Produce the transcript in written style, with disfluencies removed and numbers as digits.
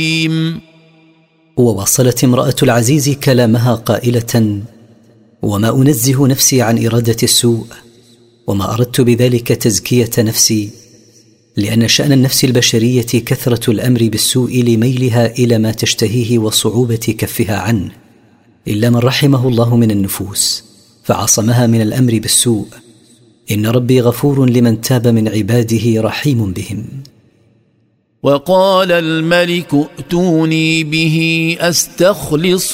وواصلت امرأة العزيز كلامها قائلة: وما أنزه نفسي عن إرادة السوء، وما أردت بذلك تزكية نفسي، لأن شأن النفس البشرية كثرة الأمر بالسوء لميلها إلى ما تشتهيه وصعوبة كفها عنه، إلا من رحمه الله من النفوس فعصمها من الأمر بالسوء. إن ربي غفور لمن تاب من عباده رحيم بهم. وقال الملك ائتوني به أستخلص